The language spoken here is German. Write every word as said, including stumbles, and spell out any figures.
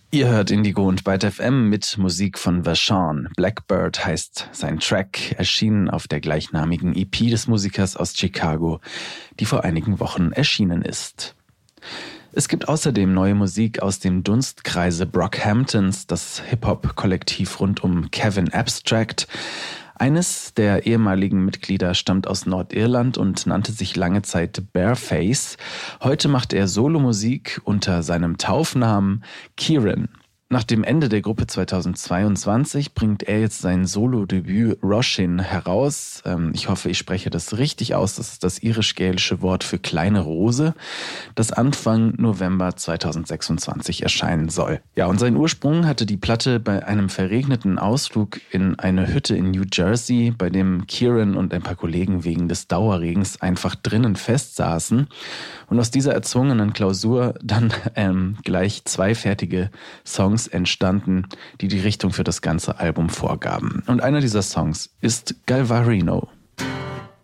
Ihr hört Indigo und Byte F M mit Musik von Vachon. Blackbird heißt sein Track, erschienen auf der gleichnamigen E P des Musikers aus Chicago, die vor einigen Wochen erschienen ist. Es gibt außerdem neue Musik aus dem Dunstkreise Brockhamptons, das Hip-Hop-Kollektiv rund um Kevin Abstract. Eines der ehemaligen Mitglieder stammt aus Nordirland und nannte sich lange Zeit Bareface. Heute macht er Solomusik unter seinem Taufnamen Kieran. Nach dem Ende der Gruppe zweitausendzweiundzwanzig bringt er jetzt sein Solo-Debüt Roshin heraus. Ich hoffe, ich spreche das richtig aus. Das ist das irisch-gälische Wort für kleine Rose, das Anfang November zweitausendsechsundzwanzig erscheinen soll. Ja, und seinen Ursprung hatte die Platte bei einem verregneten Ausflug in eine Hütte in New Jersey, bei dem Kieran und ein paar Kollegen wegen des Dauerregens einfach drinnen festsaßen. Und aus dieser erzwungenen Klausur dann ähm, gleich zwei fertige Songs entstanden, die die Richtung für das ganze Album vorgaben. Und einer dieser Songs ist Galvarino.